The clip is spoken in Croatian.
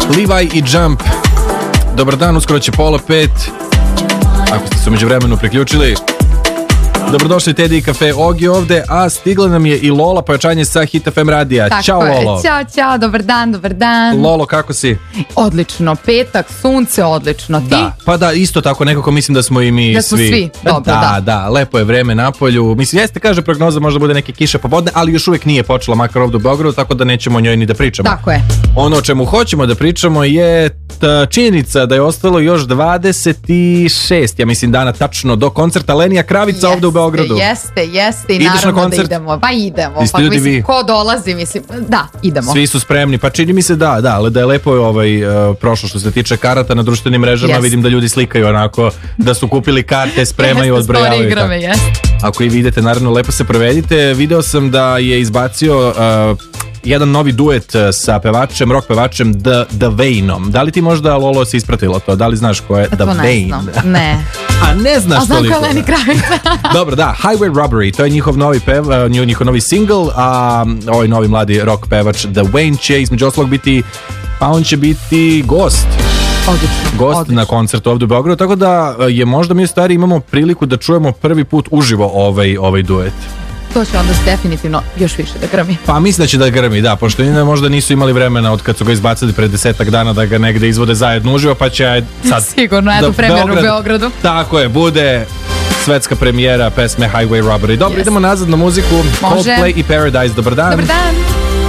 Levi i Jump. Dobar dan, uskoro će 4:30. Ako ste se umeđu vremenu priključili. Dobrodošli Teddy i Kafe, Ogi ovde, a stigla nam je i Lola, pojačanje sa Hit FM radija. Tako Ćao je. Lolo. Ćao, dobar dan. Lolo, kako si? Odlično, petak, sunce, odlično. Ti? Da, pa da, isto tako nekako mislim da smo i mi Da smo svi, dobro, da, lepo je vreme napolju. Mislim, jeste, kaže prognoza, možda bude neke kiše popodne, ali još uvijek nije počela, makar ovdje u Beogradu, tako da nećemo o njoj ni da pričamo. Tako je. Ono o čemu hoćemo da pričamo je činjenica da je ostalo još 26, ja mislim, dana tačno do koncerta Lenija Kravica ovdje u Beogradu. Jeste i Ideš na naravno koncert? da idemo. Pa idemo. Jeste Pa ljudi mislim, vi? ko dolazi, mislim, da, idemo. Svi su spremni, pa čini mi se da, ali da je lepo prošlo što se tiče karata na društvenim mrežama, Jest. vidim da ljudi slikaju onako, da su kupili karte, spremaju, odbrojavaju. Story igrame, jest. Ako i vidite, naravno, lepo se provedite. Video sam da je izbacio jedan novi duet sa pevačem, rock pevačem The Vainom. Da li ti možda, Lolo, si ispratila to? Da li znaš ko je The To ne Vain? znam, ne. A ne znaš A znam toliko. ko je Lenny Kravica. Dobro, da, Highway Robbery, to je njihov novi njihov novi single, a ovaj novi mladi rock pevač The Wayne će između ostalog biti, pa on će biti gost Odlično. na koncertu ovdje u Beogradu, tako da je možda mi u stvari imamo priliku da čujemo prvi put uživo ovaj duet. To će onda definitivno još više da grmi. Pa mislim da će da grmi, da, pošto možda nisu imali vremena od kad su ga izbacili pre 10 dana da ga negde izvode zajedno uživo, pa će sad Sigurno, jednu premijeru u Beogradu. Tako je, bude svetska premijera pesme Highway Robbery. Dobro, idemo nazad na muziku. Može. Coldplay i Paradise, dobar dan. Dobar dan.